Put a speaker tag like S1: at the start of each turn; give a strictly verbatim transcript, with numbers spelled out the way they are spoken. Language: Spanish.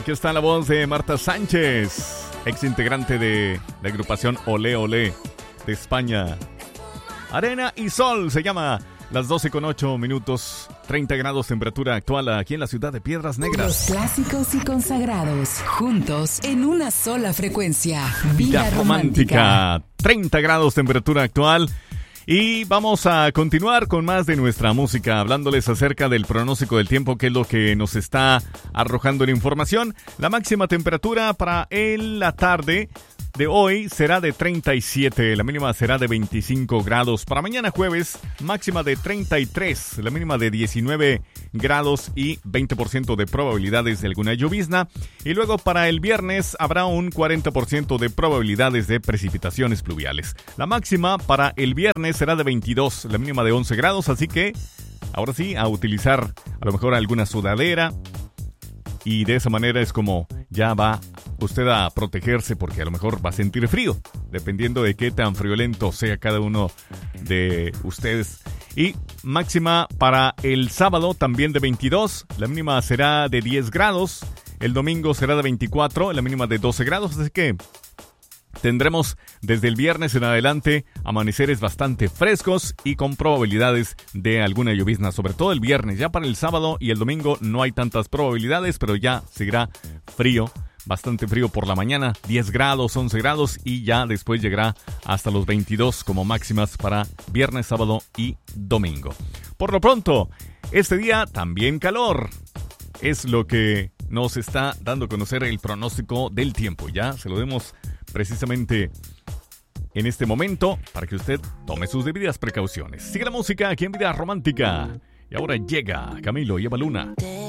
S1: Aquí está la voz de Marta Sánchez, ex integrante de la agrupación Olé Olé de España. Arena y Sol se llama. Las doce con ocho minutos, treinta grados temperatura actual aquí en la ciudad de Piedras Negras.
S2: Los clásicos y consagrados, juntos en una sola frecuencia. Vida, Vida romántica.
S1: romántica. treinta grados temperatura actual. Y vamos a continuar con más de nuestra música, hablándoles acerca del pronóstico del tiempo, que es lo que nos está arrojando la información. La máxima temperatura para en la tarde de hoy será de treinta y siete, la mínima será de veinticinco grados. Para mañana jueves, máxima de treinta y tres, la mínima de diecinueve grados y veinte por ciento de probabilidades de alguna llovizna. Y luego para el viernes habrá un cuarenta por ciento de probabilidades de precipitaciones pluviales. La máxima para el viernes será de veintidós, la mínima de once grados, así que ahora sí, a utilizar a lo mejor alguna sudadera. Y de esa manera es como ya va usted a protegerse, porque a lo mejor va a sentir frío, dependiendo de qué tan friolento sea cada uno de ustedes. Y máxima para el sábado también de veintidós, la mínima será de diez grados. El domingo será de veinticuatro, la mínima de doce grados, así que tendremos desde el viernes en adelante amaneceres bastante frescos y con probabilidades de alguna llovizna, sobre todo el viernes. Ya para el sábado y el domingo no hay tantas probabilidades, pero ya seguirá frío, bastante frío por la mañana, diez grados, once grados, y ya después llegará hasta los veintidós como máximas para viernes, sábado y domingo. Por lo pronto, este día también calor. Es lo que nos está dando a conocer el pronóstico del tiempo. Ya se lo demos precisamente en este momento para que usted tome sus debidas precauciones. Sigue la música aquí en Vida Romántica. Y ahora llega Camilo y Eva Luna.